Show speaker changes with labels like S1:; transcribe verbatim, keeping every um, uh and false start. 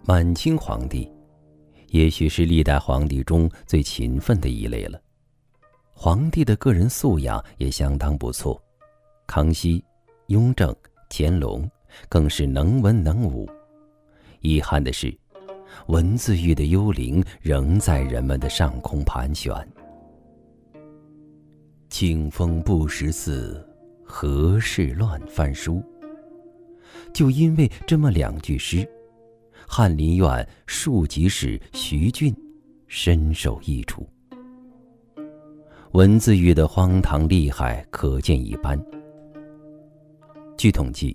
S1: 满清皇帝也许是历代皇帝中最勤奋的一类了，皇帝的个人素养也相当不错。康熙、雍正、乾隆更是能文能武。遗憾的是，文字狱的幽灵仍在人们的上空盘旋。清风不识字，何事乱翻书。就因为这么两句诗，翰林院庶吉士徐俊深受益处。文字狱的荒唐厉害可见一斑。据统计，